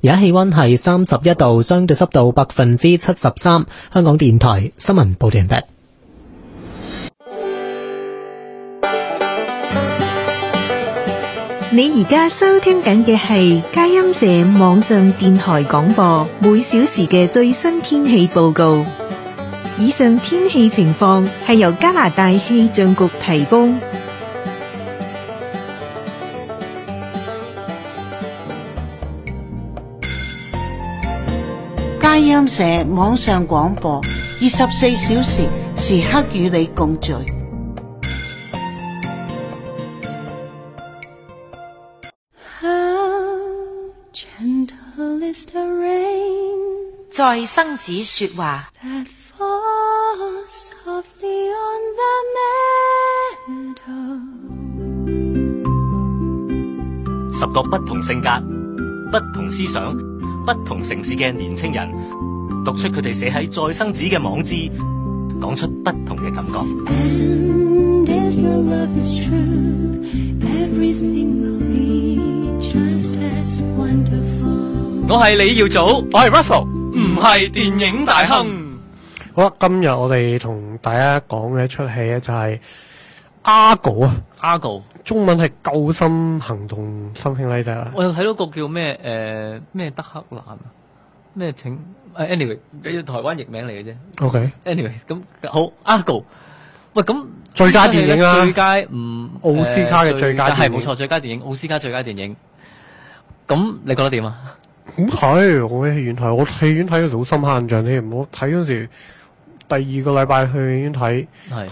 而家氣溫係31度，相對濕度73%。香港電台新聞報道完畢。 你而家收聽緊嘅係佳音社網上電台廣播，每小時嘅最新天氣報告。以上天氣情況係由加拿大氣象局提供。 佳音社網上廣播24小時，時刻與你共聚。 在生子說話 ，10個不同性格、不同思想、不同城市嘅年青人，讀出佢哋寫喺再生子嘅網誌，講出不同嘅感覺。我係李耀祖，我係 Russell， 唔係電影大亨。 好啦，今日我哋同大家講嘅一出戲咧就係 Argo 啊 ，Argo 中文係救生行動something like that。 我有睇到個叫咩咩德克蘭啊，咩請anyway， 台灣譯名嚟嘅啫。OK，anyway 咁好 Argo。喂，咁最佳電影啊， 最佳奧斯卡嘅最佳電影係冇錯，最佳電影奧斯卡最佳電影。咁你覺得點啊？ 好睇，我喺戲院睇，我戲院睇嗰時好深刻印象添。我睇嗰時第2個禮拜去戲院睇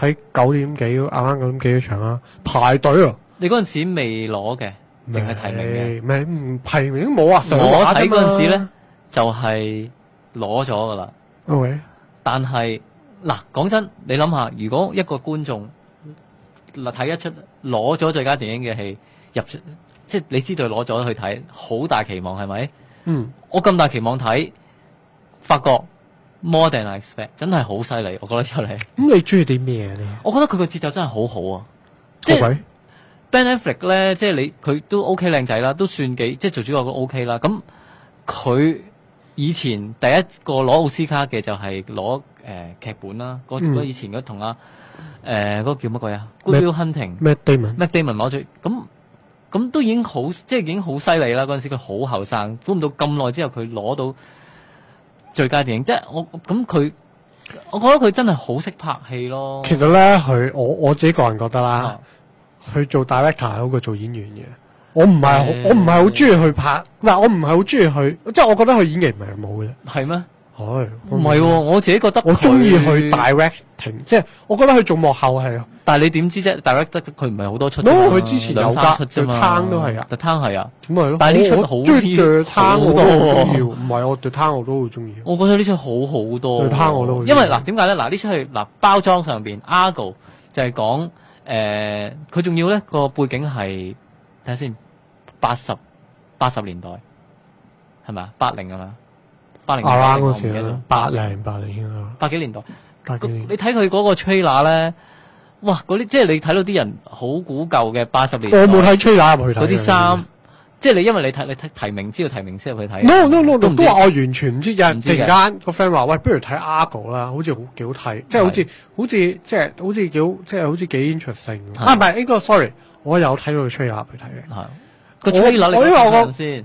9點幾，啱啱9點幾嘅場啦，排隊啊！ 你嗰陣時未攞嘅，淨係提名嘅， 咩唔提名都冇啊！ 我睇嗰陣時咧就係攞咗噶啦。 OK， 但係嗱，講真，你諗下，如果一個觀眾睇一出攞咗最佳電影嘅戲入出，即係你知道攞咗去睇，好大期望係咪？我咁大期望睇，發覺 more than I expect， 真係好犀利，我覺得出嚟。 咁你中意啲咩咧？ 我覺得佢個節奏真係好好啊！即係 Ben Affleck 咧，即係佢都 OK 靚仔啦，都算幾即係做主角都 OK 啦。咁佢以前第一個攞奧斯卡嘅就係攞劇本啦，嗰以前嗰同嗰個叫乜鬼啊 Good Will Hunting，Matt Damon 攞咗咁都已經好，即係已經好犀利啦！嗰陣時佢好後生，估唔到咁耐之後佢攞到最佳電影，即係我覺得佢真係好識拍戲咯。 其實咧，我自己個人覺得啦，佢做 director 係好過做演員嘅。我唔係好中意去拍，我唔係好中意去，即係我覺得佢演技唔係冇嘅。係咩？ 唔係，我自己覺得我中意去 directing， 即係我覺得佢做幕後係。但係你點知啫 ？direct 佢唔係好多出。佢之前有2-3出啫嘛。The Town 都係啊。The Town 係啊。咁咪咯。但係呢出好啲。The Town 我都好中意。唔係我 The Town 我都好中意。我覺得呢出好好多。The Town 我都好。因為嗱，點解咧？嗱，呢出係嗱包裝上邊 Argo 就係講佢仲要咧個背景係睇下先80年代係咪啊？80啊嘛。80嗰時啦，80應該80幾年代。你睇佢嗰個 trailer 咧，哇！嗰啲即係你睇到啲人好古舊嘅80年代。我冇睇 trailer 入去睇。嗰啲衫，即係因為你睇提名知道提名先入去睇。No， 都話我完全唔知。有人突然間個 friend 話：喂，不如睇 Argo 啦，好似幾好睇，即係好似幾 interesting。唔係呢個 sorry，我有睇到個 trailer 去睇嘅。係個 trailer 你睇先。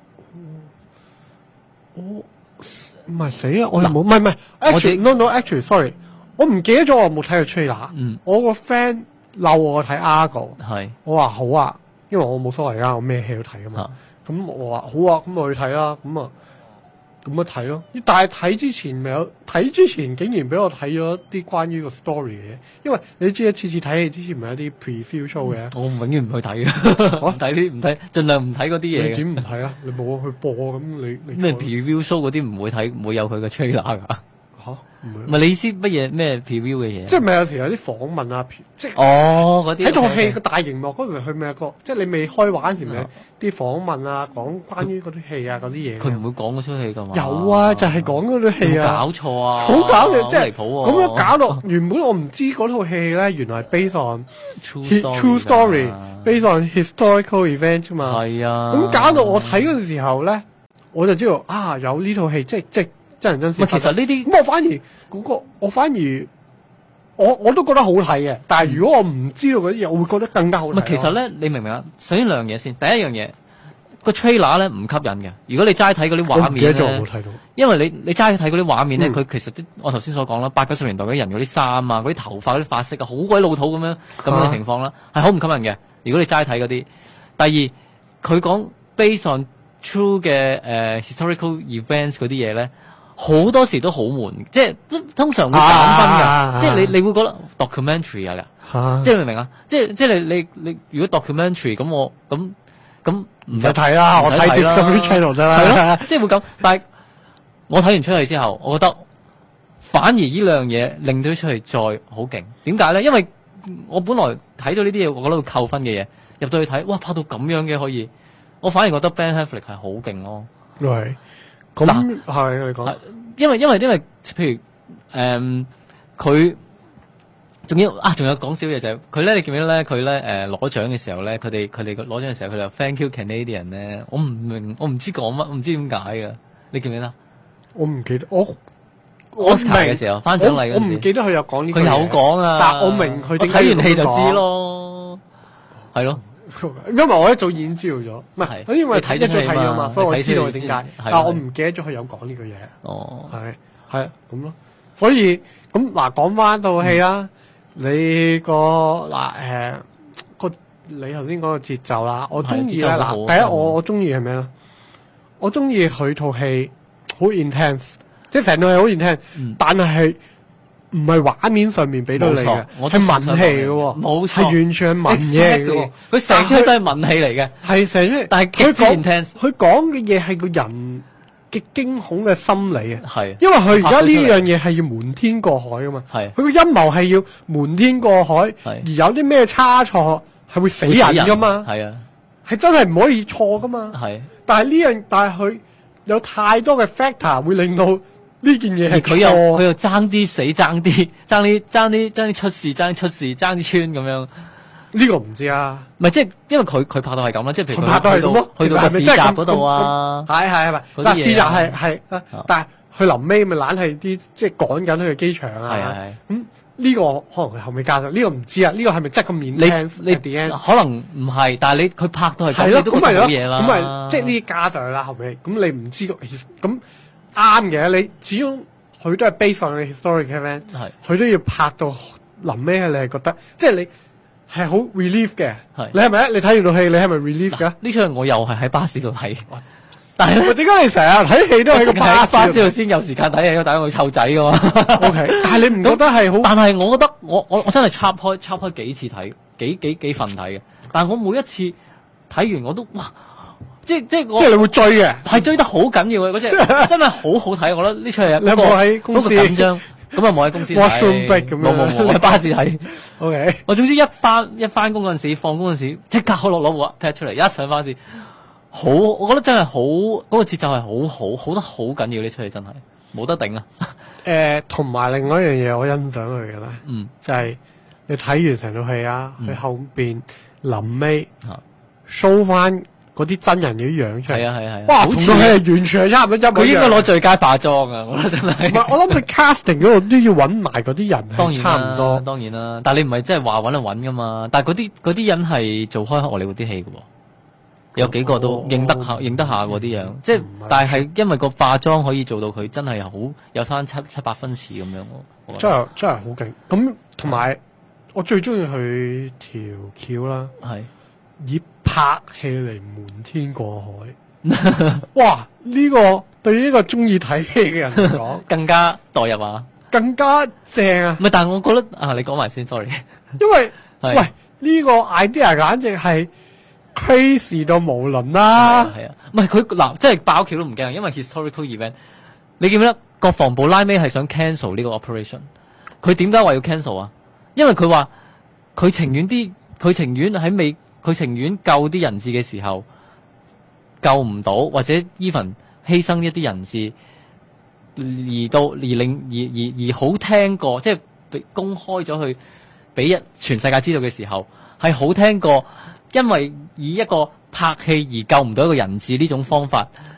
唔係死啊！我又冇，唔係，actually sorry，我唔記得咗我有冇睇過 trailer。我個 friend 嬲我睇 Argo， 我話好啊，因為我冇所謂啊，我咩戲都睇噶嘛。咁我話好啊，咁我去睇啦。咁咪睇咯。但係睇之前竟然俾我睇咗啲關於個 story 嘅嘢，因為你知次次睇戲之前咪有啲 preview show 嘅。我永遠唔去睇嘅，唔睇，盡量唔睇嗰啲嘢。你點唔睇啊？你冇去播咁你咩 preview show 嗰啲唔會睇，唔會有佢嘅 trailer 㗎。唔係你意思乜嘢咩 preview 嘅嘢？即係咪有時有啲訪問啊？即係嗰啲喺套戲個大熒幕嗰時，佢咪有個即係你未開畫嗰時咪啲訪問啊，講關於嗰啲戲啊嗰啲嘢。佢唔會講嗰出戲㗎嘛？有啊，就係講嗰啲戲啊。搞錯啊！好搞笑，即係咁樣搞到原本我唔知嗰套戲咧，原來係 based on true story，based on historical event 啫嘛。係啊。咁搞到我睇嗰陣時候咧。 我就知道啊有呢套戲，即係真人真事。 其實呢啲咁我反而我都覺得好睇嘅，但係如果我唔知道嗰啲嘢，我會覺得更加好睇。 其實咧，你明唔明啊？首先兩樣嘢先，第一樣嘢個 trailer 咧唔吸引嘅。如果你齋睇嗰啲畫面咧， 我冇睇到， 因為你齋睇嗰啲畫面咧，佢其實我頭先所講啦，80、90年代嗰啲人嗰啲衫啊、嗰啲頭髮、嗰啲髮色啊，好鬼老土咁樣嘅情況啦，係好唔吸引嘅。如果你齋睇嗰啲，第二佢講 based on true 嘅historical events 嗰啲嘢咧。好多時都好悶，即係通常會減分㗎，即係你會覺得 documentary 即係明唔明啊？即係你如果 documentary 咁唔使睇啦，我睇 Discovery Channel 得啦， 係咯，即係會咁。但係我睇完出嚟之後，我覺得反而呢兩樣嘢令到出嚟再好勁。點解咧？因為我本來睇到呢啲嘢，我覺得會扣分嘅嘢，入到去睇，哇拍到咁樣嘅可以，我反而覺得 Ben Affleck 係好勁咯。 係。咁係你講， 因為譬如佢仲有講少嘢就係佢咧，你記唔記得咧？佢咧攞獎嘅時候咧，佢哋攞獎嘅時候，佢就 Thank you Canadian 咧，我唔明，我唔知講乜，唔知點解㗎，你記唔記得？ 我唔記得，我 Oscar 嘅時候頒獎禮嗰陣時， 我唔記得佢有講呢句嘢， 佢有講啊， 但我明佢點解睇完戲就知咯，係咯。 因為我一早已經知道咗，唔係，因為一早睇咗嘛，所以我知道點解。但我唔記得咗佢有講呢句嘢。 哦， 係咁咯。所以咁嗱，講翻套戲啦，你個你頭先講個節奏啦，我中意咧嗱，第一我中意係咩咧？我中意佢套戲好 intense， 即係成套戲好 intense，但係唔係畫面上面俾到你嘅，係文戲嘅喎，冇錯，係完全係文嘢嚟嘅。佢成出都係文戲嚟嘅，係成出。但係佢講嘅嘢係個人嘅驚恐嘅心理啊，係。因為佢而家呢樣嘢係要瞞天過海噶嘛，係。佢個陰謀係要瞞天過海，而有啲咩差錯係會死人噶嘛，係啊，係真係唔可以錯噶嘛，係。但係佢有太多嘅 factor 會令到呢件嘢係佢又爭啲死，爭啲出事，爭啲穿咁樣。呢個唔知啊，唔係即係因為佢拍到係咁啦，即係譬如佢拍到係咁咯，去到市集嗰度啊，係咪？但係市集係，但係佢臨尾咪懶係啲即係趕緊去機場啊，係咁呢個可能佢後尾加上呢個唔知啊，呢個係咪真係咁面？你可能唔係，但係佢拍到係咁，你都覺得好嘢啦。咁咪即係呢啲加上去啦，後尾咁你唔知咁。啱嘅，你始終佢都係 based on historic event，佢都要拍到臨尾，你係覺得即係你係好 relief 嘅。你係咪你睇完套戲，你係咪 relief 㗎？呢出我又係喺巴士度睇，但係點解你成日睇戲都喺個巴士度先有時間睇戲？因為大家去湊仔㗎嘛。OK， 但係你唔覺得係好？但係我覺得我真係插開幾次睇，幾份睇嘅。但係我每一次睇完我都哇！即係你會追嘅，係追得好緊要嘅嗰隻，真係好好睇。我覺得呢出係你有冇喺公司緊張？咁啊冇喺公司睇，冇喺巴士睇。OK， 我總之一翻工嗰陣時，放工嗰陣時，即刻攞部 pad 出嚟，一上巴士，好，我覺得真係好，嗰個節奏係好得好緊要。呢出戲真係冇得頂啊！同埋另外一樣嘢，我欣賞佢嘅咧，就係你睇完成套戲啊，佢後邊臨尾 show 翻。嗰啲真人嘅樣出嚟，係啊，哇！同佢係完全係差唔多一模一樣。佢應該攞最佳化妝啊！我覺得真係。唔係，我諗佢 casting 嗰度都要揾埋嗰啲人，當然差唔多。當然啦，但係你唔係真係話揾就揾噶嘛？但係嗰啲人係做開荷里活啲戲嘅喎，有幾個都認得下嗰啲樣。即係，但係因為個化妝可以做到佢真係好有翻七八分似咁樣喎。真係好勁！咁同埋我最中意佢條橋啦，係以拍戲嚟瞞天過海，哇！呢個對於呢個中意睇戲嘅人嚟講，更加代入啊，更加正啊！唔係，但係我覺得啊，你講埋先 ，sorry， 因為喂呢個 idea 簡直係 crazy 到無倫啦，係啊，唔係佢嗱，即係爆橋都唔驚，因為 historical event， 你記唔記得國防部拉尾係想 cancel 呢個 operation？ 佢點解話要 cancel 啊？因為佢話佢情願救啲人質嘅時候救唔到，或者 even 犧牲一啲人質，而好聽過，即係公開咗去俾全世界知道嘅時候，係好聽過，因為以一個拍戲而救唔到一個人質呢種方法